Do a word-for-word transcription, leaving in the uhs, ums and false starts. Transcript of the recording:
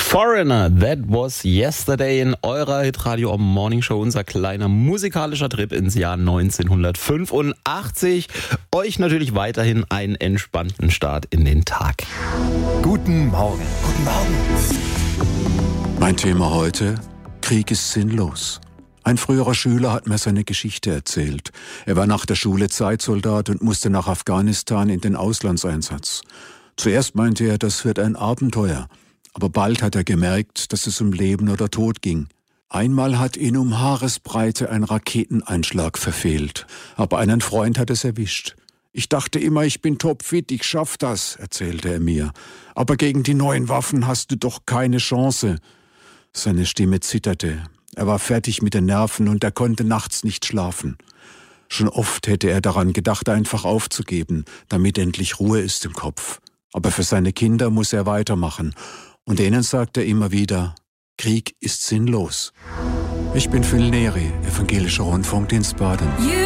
Foreigner, that was yesterday in eurer Hitradio Morning Show, unser kleiner musikalischer Trip ins Jahr neunzehnhundertfünfundachtzig. Euch natürlich weiterhin einen entspannten Start in den Tag. Guten Morgen. Guten Morgen. Mein Thema heute: Krieg ist sinnlos. Ein früherer Schüler hat mir seine Geschichte erzählt. Er war nach der Schule Zeitsoldat und musste nach Afghanistan in den Auslandseinsatz. Zuerst meinte er, das wird ein Abenteuer. Aber bald hat er gemerkt, dass es um Leben oder Tod ging. Einmal hat ihn um Haaresbreite ein Raketeneinschlag verfehlt. Aber einen Freund hat es erwischt. Ich dachte immer, ich bin topfit, ich schaff das, erzählte er mir. Aber gegen die neuen Waffen hast du doch keine Chance. Seine Stimme zitterte. Er war fertig mit den Nerven und er konnte nachts nicht schlafen. Schon oft hätte er daran gedacht, einfach aufzugeben, damit endlich Ruhe ist im Kopf. Aber für seine Kinder muss er weitermachen. Und denen sagt er immer wieder: Krieg ist sinnlos. Ich bin Phil Neri, evangelischer Rundfunkdienst Baden.